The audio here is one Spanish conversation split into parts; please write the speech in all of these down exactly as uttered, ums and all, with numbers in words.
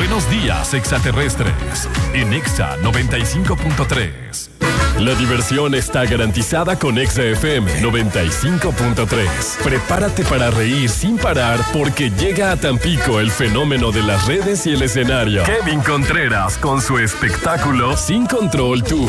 Buenos días, extraterrestres. En Exa noventa y cinco punto tres. La diversión está garantizada con Exa F M noventa y cinco punto tres. Prepárate para reír sin parar porque llega a Tampico el fenómeno de las redes y el escenario. Kevin Contreras con su espectáculo Sin Control Tour.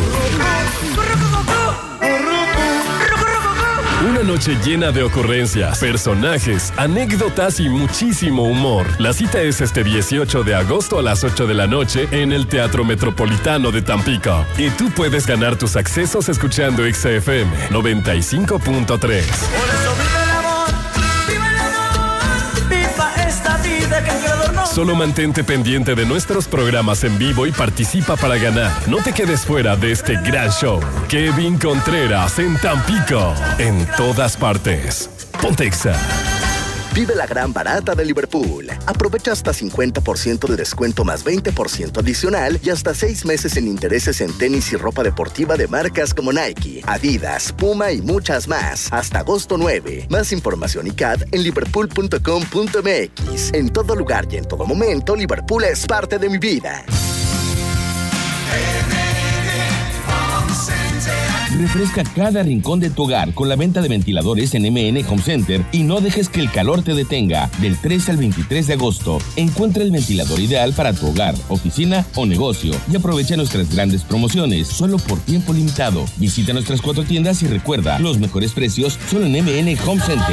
Una noche llena de ocurrencias, personajes, anécdotas y muchísimo humor. La cita es este dieciocho de agosto a las ocho de la noche en el Teatro Metropolitano de Tampico. Y tú puedes ganar tus accesos escuchando Exa F M noventa y cinco punto tres. Por eso vive el amor, vive el amor, viva esta vida que el creador no. Solo mantente pendiente de nuestros programas en vivo y participa para ganar. No te quedes fuera de este gran show. Kevin Contreras en Tampico. En todas partes. Ponte Exa. Vive la gran barata de Liverpool. Aprovecha hasta cincuenta por ciento de descuento más veinte por ciento adicional y hasta seis meses sin intereses en tenis y ropa deportiva de marcas como Nike, Adidas, Puma y muchas más. Hasta agosto nueve. Más información y C A D en liverpool punto com punto m x. En todo lugar y en todo momento, Liverpool es parte de mi vida. Refresca cada rincón de tu hogar con la venta de ventiladores en M N Home Center y no dejes que el calor te detenga. Del tres al veintitrés de agosto, encuentra el ventilador ideal para tu hogar, oficina o negocio y aprovecha nuestras grandes promociones solo por tiempo limitado. Visita nuestras cuatro tiendas y recuerda, los mejores precios solo en M N Home Center.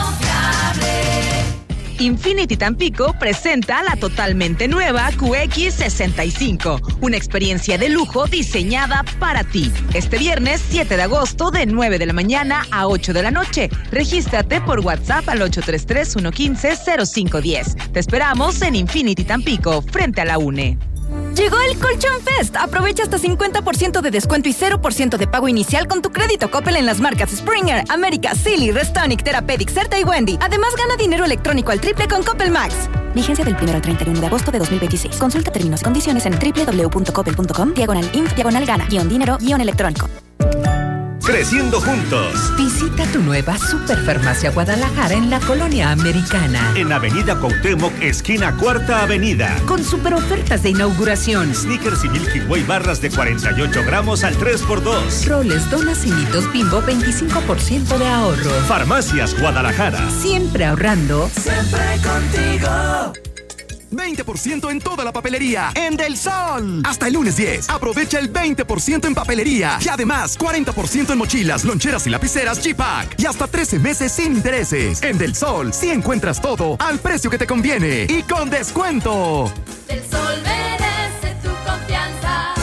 Infinity Tampico presenta la totalmente nueva Q X sesenta y cinco, una experiencia de lujo diseñada para ti. Este viernes siete de agosto de nueve de la mañana a ocho de la noche. Regístrate por WhatsApp al ocho tres tres, uno uno cinco, cero cinco uno cero. Te esperamos en Infinity Tampico, frente a la UNE. Llegó el Colchón Fest. Aprovecha hasta cincuenta por ciento de descuento y cero por ciento de pago inicial con tu crédito Coppel en las marcas Springer, América, Silly, Restonic, Therapeutic, Certa y Wendy. Además, gana dinero electrónico al triple con Coppel Max. Vigencia del primero al treinta y uno de agosto de dos mil veintiséis. Consulta términos y condiciones en doble u doble u doble u punto coppel punto com, diagonal inf, diagonal gana, guión dinero, guión electrónico. Creciendo juntos. Visita tu nueva Superfarmacia Guadalajara en la Colonia Americana. En Avenida Cuauhtémoc, esquina Cuarta Avenida. Con super ofertas de inauguración. Snickers y Milky Way barras de cuarenta y ocho gramos al tres por dos. Roles, donas y mitos Bimbo, veinticinco por ciento de ahorro. Farmacias Guadalajara. Siempre ahorrando. Siempre contigo. veinte por ciento en toda la papelería en Del Sol. Hasta el lunes diez. Aprovecha el veinte por ciento en papelería. Y además, cuarenta por ciento en mochilas, loncheras y lapiceras G-Pack. Y hasta trece meses sin intereses. En Del Sol, sí encuentras todo al precio que te conviene y con descuento. Del Sol merece tu confianza.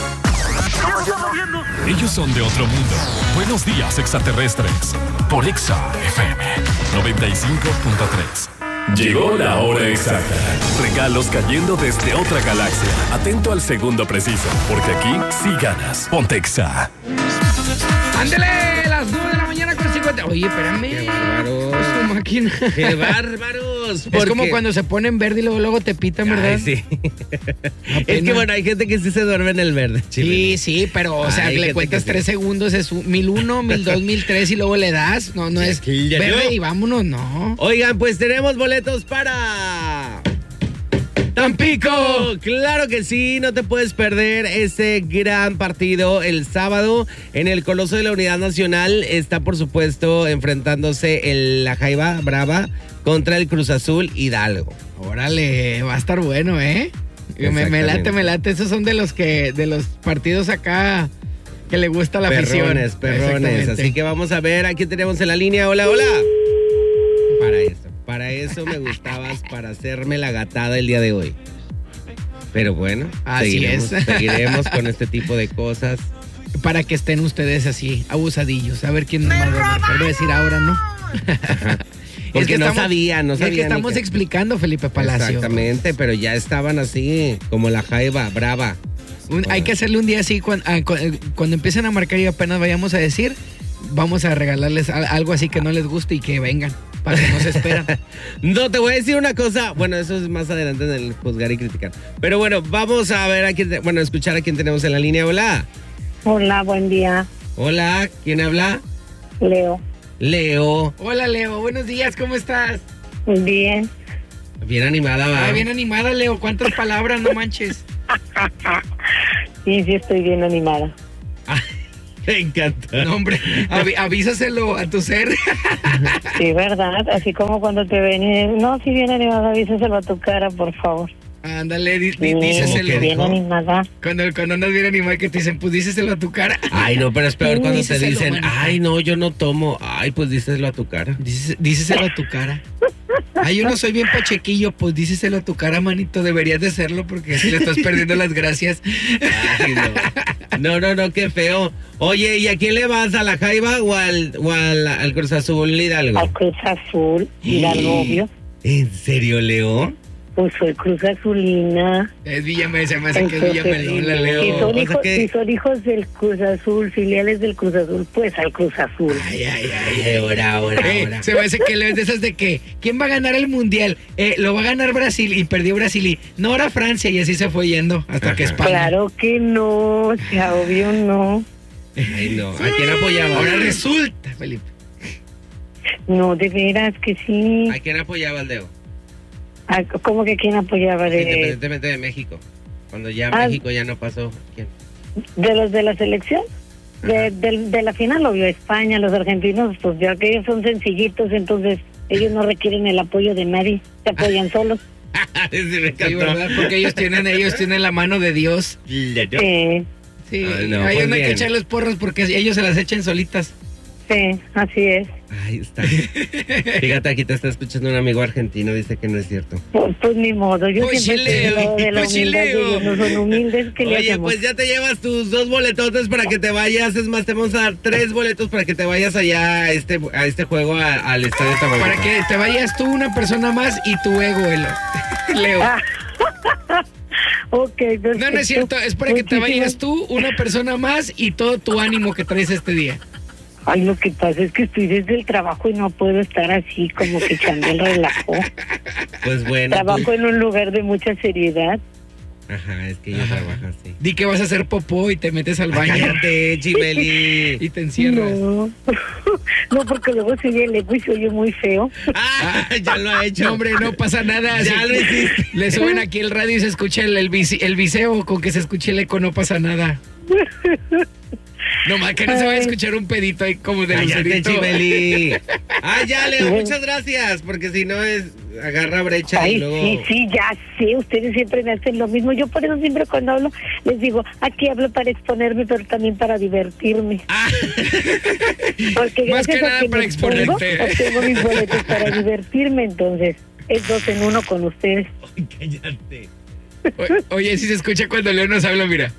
Ellos son de otro mundo. Buenos días, extraterrestres. Por Exa F M noventa y cinco punto tres. Llegó la hora exacta. Regalos cayendo desde otra galaxia. Atento al segundo preciso, porque aquí sí ganas. Ponte Exa. ¡Ándele! Las nueve de la mañana con cincuenta. Oye, espérame. ¡Qué bárbaros! Su máquina. ¡Qué bárbaros! Es como cuando se ponen verde y luego, luego te pitan, ¿verdad? Ay, sí. Es que bueno, hay gente que sí se duerme en el verde. Chile. Sí, sí, pero o sea, Ay, le cuentas tres segundos, es mil uno, mil dos, mil tres y luego le das. No, no es verde no. Y vámonos, no. Oigan, pues tenemos boletos para Tampico. Claro que sí, no te puedes perder ese gran partido el sábado en el Coloso de la Unidad Nacional. Está, por supuesto, enfrentándose el La Jaiba Brava contra el Cruz Azul Hidalgo. Órale, va a estar bueno, ¿eh? Me, me late, me late. Esos son de los que, de los partidos acá que le gusta la afición. Perrones, perrones. Así que vamos a ver, aquí tenemos en la línea. Hola, hola. Para eso. Para eso me gustabas, para hacerme la gatada el día de hoy. Pero bueno, así seguiremos, es. seguiremos con este tipo de cosas. Para que estén ustedes así, abusadillos. A ver quién más va a marcar. Voy a decir ahora, ¿no? Porque es que no estamos, sabían, no sabían. Es que estamos que... explicando, Felipe Palacio. Exactamente, pero ya estaban así, como la Jaiba Brava. Un, hay que hacerle un día así, cuando, cuando empiecen a marcar y apenas vayamos a decir, vamos a regalarles algo así que no les guste y que vengan. Para que no se esperan. No, te voy a decir una cosa. Bueno, eso es más adelante en el juzgar y criticar. Pero bueno, vamos a ver a quién, te, bueno, a escuchar a quién tenemos en la línea. Hola. Hola, buen día. Hola, ¿quién habla? Leo. Leo. Hola, Leo. Buenos días, ¿cómo estás? Bien. Bien animada, va. Ah, bien animada, Leo. ¿Cuántas palabras? No manches. Sí, sí, estoy bien animada. Me encanta. No, hombre, avi- avísaselo a tu ser. Sí, ¿verdad? Así como cuando te ven y... No, sí, bien animada, avísaselo a tu cara, por favor. Ándale, di- di- Sí, díseselo. bien animada. Cuando, cuando andas bien animada que te dicen, pues díseselo a tu cara. Ay, no, pero es peor Sí, cuando te díseselo, dicen, manita. ay, no, yo no tomo. Ay, pues díselo a tu cara. Dices- díseselo a tu cara. Ay, yo no soy bien pachequillo, pues díseselo a tu cara, manito. Deberías de serlo porque así le estás perdiendo las gracias. Ay, no. No, no, no, qué feo. Oye, ¿y a quién le vas? ¿A la Jaiba o al, o al, al Cruz Azul Hidalgo? Al Cruz Azul, Hidalgo, obvio. ¿En serio, Leo? Pues soy Cruz Azulina. Es Villamel, se me hace que es Villamelón, la Leo. Si son, O sea hijos, que- si son hijos del Cruz Azul, filiales del Cruz Azul, pues al Cruz Azul. Ay, ay, ay. Ahora, ahora, Eh, ahora. se me hace que Leo es de esas de que, ¿quién va a ganar el mundial? Eh, lo va a ganar Brasil y perdió Brasil y no era Francia y así se fue yendo hasta que España. Claro que no, o sea, obvio no. Ay, no. ¿A quién apoyaba? Ahora resulta, Felipe. No, de veras que sí. ¿A quién apoyaba, Leo? Ah, ¿cómo que quién apoyaba? De, Independientemente de México. Cuando ya Ah. México ya no pasó. ¿Quién? de los de la selección? De, del- de la final, obvio, España, los argentinos, pues ya que ellos son sencillitos, entonces ellos no requieren el apoyo de nadie, se apoyan solos. Sí, me Sí, encantó. ¿verdad? Porque ellos tienen, ellos tienen la mano de Dios. Sí, Sí, Ay, no, ahí pues no hay que bien. echarles porras porque ellos se las echan solitas. sí, así es. Ahí está. Fíjate, aquí te está escuchando un amigo argentino, dice que no es cierto. Pues, pues ni modo, yo Pues siempre estoy chileo, del lado de la pues humildad, chileo. ellos no son humildes, que le Oye, hacemos? pues ya te llevas tus dos boletotes para que te vayas. Es más, te vamos a dar tres boletos para que te vayas allá a este, a este juego a- al Estadio Tamaulipas. Para que te vayas tú, una persona más y tu ego, Elo. Leo. Ok, perfecto. No, no es cierto, es para que te Muchísimas- vayas tú, una persona más y todo tu ánimo que traes este día. Ay, lo que pasa es que estoy desde el trabajo y no puedo estar así como que echando el relajo. Pues bueno. Trabajo pues- en un lugar de mucha seriedad. Ajá, es que ella Ajá. trabaja así. Di que vas a hacer popó y te metes al baño. Cállate, Chimeli. Y te encierras. No, no, porque luego se oye el eco y se oye muy feo. Ah, ya lo ha hecho. No, hombre, no pasa nada. Ya Si lo hiciste. Le suben aquí el radio y se escucha el, el, vici- el viseo. Con que se escuche el eco no pasa nada. No más que no se vaya a escuchar un pedito ahí como de Cállate, lucerito. Chimeli. Ah, ya, Leo, muchas gracias. Porque si no es, agarra brecha y Ay, luego. sí, sí, ya sé, ustedes siempre me hacen lo mismo. Yo por eso siempre cuando hablo les digo, aquí hablo para exponerme, pero también para divertirme. Ah, Porque Más que gracias a nada que para me expongo, exponerte. obtengo mis boletos para divertirme, entonces es dos en uno con ustedes. cállate. O- Oye, si se escucha cuando Leo nos habla, mira.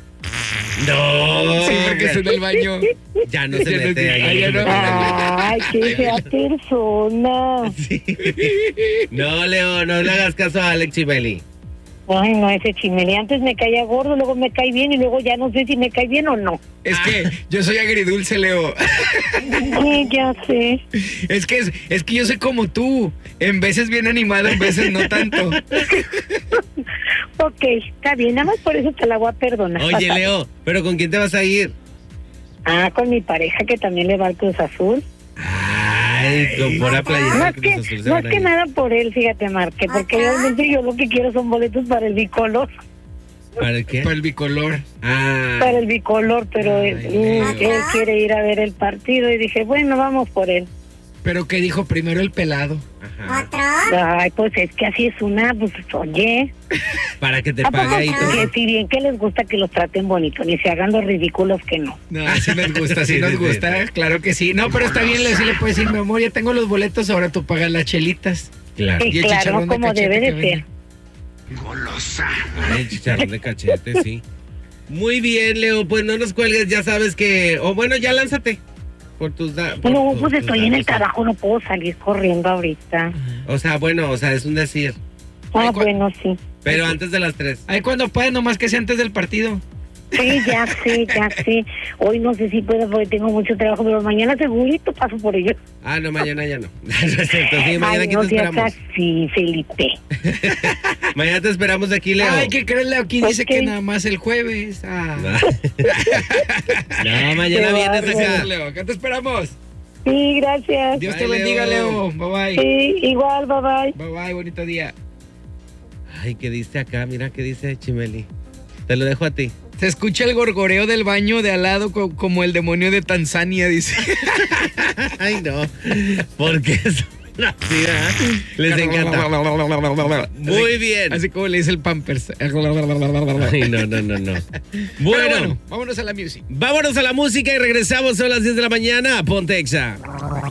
No. Sí, porque está en el baño. Ya no se Ya no mete se- ahí. ah, ya no. Ay, qué fea persona. No, Leo, no le hagas caso a Alex Chimeli. Ay, no, ese Chimeli antes me caía gordo, luego me cae bien y luego ya no sé si me cae bien o no. Es que yo soy agridulce, Leo. Sí, ya sé. Es que es, es que yo soy como tú. En veces bien animado, en veces no tanto. Ok, está bien, nada más por eso te la voy a perdonar. Oye, Leo, ¿pero con quién te vas a ir? Ah, con mi pareja que también le va al Cruz Azul. Ay, con pura playera. Más Cruz que, Azul se más van a que ir. nada por él, fíjate, Marque, porque realmente yo lo que quiero son boletos para el bicolor. ¿Para el qué? Para el bicolor. Ah, Para el bicolor, pero él, Leo. él quiere ir a ver el partido y dije, bueno, vamos por él. Pero que dijo primero el pelado. ajá. Ay, pues es que así es una, pues oye. Para que te ¿A pague poco ahí todo. que si bien que les gusta que los traten bonito, ni se hagan los ridículos que no? No, sí nos gusta, sí Sí, nos sí, sí. gusta, claro que sí. No, pero está bien, le, sí le puedes decir, mi amor, ya tengo los boletos, ahora tú pagas las chelitas. Claro. Sí, Y el claro, chicharrón de como cachete debe que de venden. ser. Ay, el chicharrón de cachete, sí. Muy bien, Leo, pues no nos cuelgues, ya sabes que... O bueno, ya lánzate. Por tus da- por No, tus- pues tus estoy en el datos. trabajo, no puedo salir corriendo ahorita. O sea, bueno, o sea, es un decir. Ah, Ay, cu- bueno, sí. Pero antes de las tres. Ahí cuando puedas, nomás que sea antes del partido. Sí, ya sé, ya sé. Hoy no sé si puedo porque tengo mucho trabajo, pero mañana segurito paso por ello. Ah, no, mañana ya no. No es cierto, sí, mañana Ay, aquí no te seas esperamos. así, Felipe. Mañana te esperamos aquí, Leo. Ay, ¿qué crees, Leo? Aquí dice Ok. que nada más el jueves. Ah. No, mañana Qué vienes bárbaro. acá. Leo, acá te esperamos. Sí, gracias. Dios te Bye, bendiga, Leo. Leo. Bye bye. Sí, igual, bye bye. Bye bye, bonito día. Ay, ¿qué dice acá? Mira qué dice Chimeli. Te lo dejo a ti. Se escucha el gorgoreo del baño de al lado co- como el demonio de Tanzania, dice. Ay, no. Porque es una ciudad. Les encanta. Muy bien. Así como le dice el Pampers. Ay, no, no, no, no. Bueno, Bueno, vámonos a la music. vámonos a la música y regresamos. Son las diez de la mañana. Ponte Exa.